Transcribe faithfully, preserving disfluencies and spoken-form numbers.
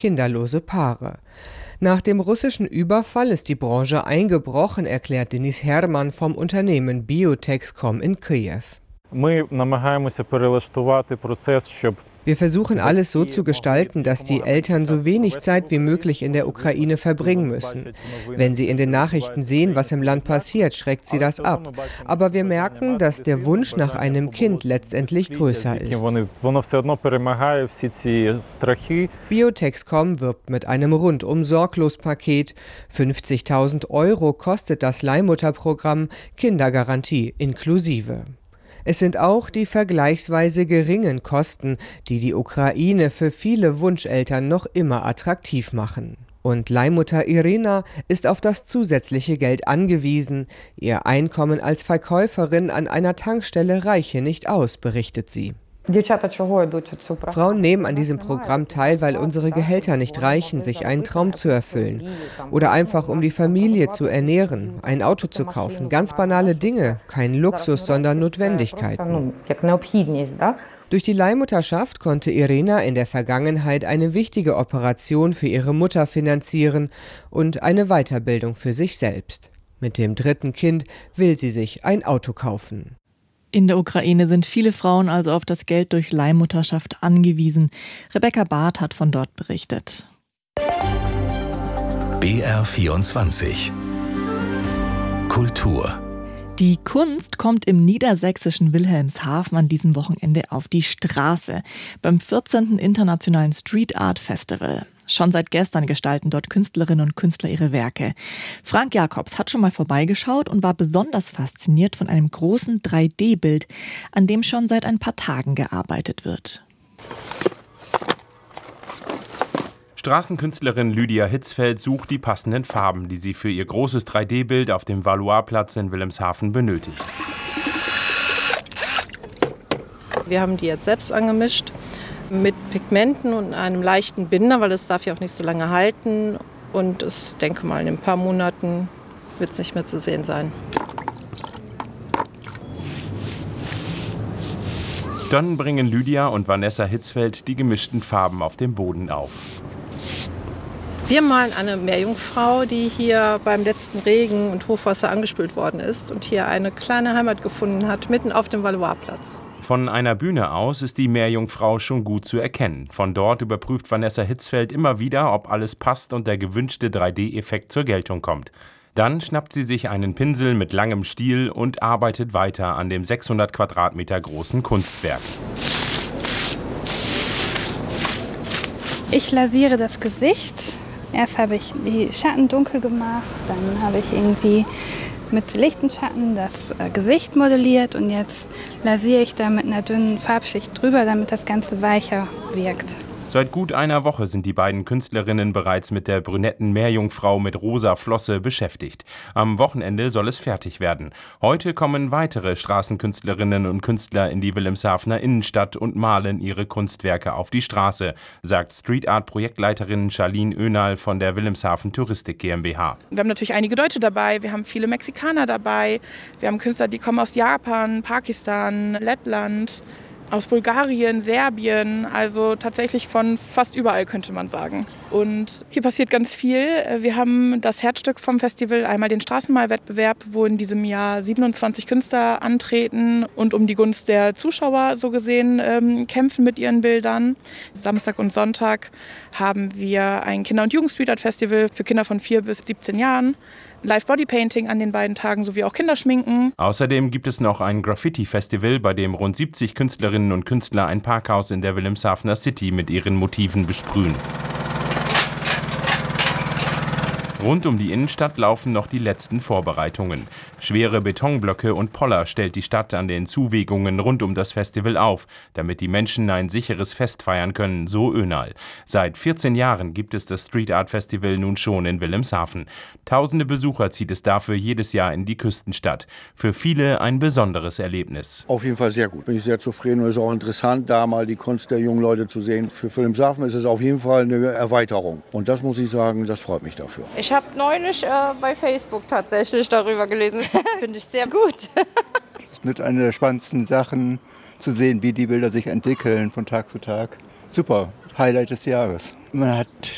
kinderlose Paare. Nach dem russischen Überfall ist die Branche eingebrochen, erklärt Denis Hermann vom Unternehmen Biotexcom in Kiew. Wir versuchen alles so zu gestalten, dass die Eltern so wenig Zeit wie möglich in der Ukraine verbringen müssen. Wenn sie in den Nachrichten sehen, was im Land passiert, schreckt sie das ab. Aber wir merken, dass der Wunsch nach einem Kind letztendlich größer ist. Biotexcom wirbt mit einem Rundum-Sorglos-Paket. fünfzigtausend Euro kostet das Leihmutterprogramm, Kindergarantie inklusive. Es sind auch die vergleichsweise geringen Kosten, die die Ukraine für viele Wunscheltern noch immer attraktiv machen. Und Leihmutter Irina ist auf das zusätzliche Geld angewiesen. Ihr Einkommen als Verkäuferin an einer Tankstelle reiche nicht aus, berichtet sie. Frauen nehmen an diesem Programm teil, weil unsere Gehälter nicht reichen, sich einen Traum zu erfüllen. Oder einfach, um die Familie zu ernähren, ein Auto zu kaufen. Ganz banale Dinge, kein Luxus, sondern Notwendigkeiten. Durch die Leihmutterschaft konnte Irina in der Vergangenheit eine wichtige Operation für ihre Mutter finanzieren und eine Weiterbildung für sich selbst. Mit dem dritten Kind will sie sich ein Auto kaufen. In der Ukraine sind viele Frauen also auf das Geld durch Leihmutterschaft angewiesen. Rebecca Barth hat von dort berichtet. B R vierundzwanzig Kultur. Die Kunst kommt im niedersächsischen Wilhelmshaven an diesem Wochenende auf die Straße beim vierzehnten Internationalen Street Art Festival. Schon seit gestern gestalten dort Künstlerinnen und Künstler ihre Werke. Frank Jacobs hat schon mal vorbeigeschaut und war besonders fasziniert von einem großen drei D Bild, an dem schon seit ein paar Tagen gearbeitet wird. Straßenkünstlerin Lydia Hitzfeld sucht die passenden Farben, die sie für ihr großes drei D Bild auf dem Valois-Platz in Wilhelmshaven benötigt. Wir haben die jetzt selbst angemischt mit Pigmenten und einem leichten Binder, weil es darf ja auch nicht so lange halten. Und ich denke mal, in ein paar Monaten wird es nicht mehr zu sehen sein. Dann bringen Lydia und Vanessa Hitzfeld die gemischten Farben auf dem Boden auf. Wir malen eine Meerjungfrau, die hier beim letzten Regen und Hochwasser angespült worden ist und hier eine kleine Heimat gefunden hat, mitten auf dem Valois-Platz. Von einer Bühne aus ist die Meerjungfrau schon gut zu erkennen. Von dort überprüft Vanessa Hitzfeld immer wieder, ob alles passt und der gewünschte drei D Effekt zur Geltung kommt. Dann schnappt sie sich einen Pinsel mit langem Stiel und arbeitet weiter an dem sechshundert Quadratmeter großen Kunstwerk. Ich lasiere das Gesicht. Erst habe ich die Schatten dunkel gemacht, dann habe ich irgendwie mit lichten Schatten das Gesicht modelliert und jetzt lasiere ich da mit einer dünnen Farbschicht drüber, damit das Ganze weicher wirkt. Seit gut einer Woche sind die beiden Künstlerinnen bereits mit der brünetten Meerjungfrau mit rosa Flosse beschäftigt. Am Wochenende soll es fertig werden. Heute kommen weitere Straßenkünstlerinnen und Künstler in die Wilhelmshavener Innenstadt und malen ihre Kunstwerke auf die Straße, sagt Street Art Projektleiterin Charlene Önal von der Wilhelmshaven Touristik GmbH. Wir haben natürlich einige Deutsche dabei, wir haben viele Mexikaner dabei, wir haben Künstler, die kommen aus Japan, Pakistan, Lettland, aus Bulgarien, Serbien, also tatsächlich von fast überall, könnte man sagen. Und hier passiert ganz viel. Wir haben das Herzstück vom Festival, einmal den Straßenmalwettbewerb, wo in diesem Jahr siebenundzwanzig Künstler antreten und um die Gunst der Zuschauer so gesehen ähm, kämpfen mit ihren Bildern. Samstag und Sonntag haben wir ein Kinder- und Jugend-Street-Art-Festival für Kinder von vier bis siebzehn Jahren. Live-Bodypainting an den beiden Tagen sowie auch Kinderschminken. Außerdem gibt es noch ein Graffiti-Festival, bei dem rund siebzig Künstlerinnen und Künstler ein Parkhaus in der Wilhelmshavener City mit ihren Motiven besprühen. Rund um die Innenstadt laufen noch die letzten Vorbereitungen. Schwere Betonblöcke und Poller stellt die Stadt an den Zuwegungen rund um das Festival auf, damit die Menschen ein sicheres Fest feiern können, so Önal. Seit vierzehn Jahren gibt es das Street Art Festival nun schon in Wilhelmshaven. Tausende Besucher zieht es dafür jedes Jahr in die Küstenstadt. Für viele ein besonderes Erlebnis. Auf jeden Fall sehr gut. Bin ich sehr zufrieden und es ist auch interessant, da mal die Kunst der jungen Leute zu sehen. Für Wilhelmshaven ist es auf jeden Fall eine Erweiterung. Und das muss ich sagen, das freut mich dafür. Ich habe neulich äh, bei Facebook tatsächlich darüber gelesen. Finde ich sehr gut. Das ist mit einer der spannendsten Sachen zu sehen, wie die Bilder sich entwickeln von Tag zu Tag. Super, Highlight des Jahres. Man hat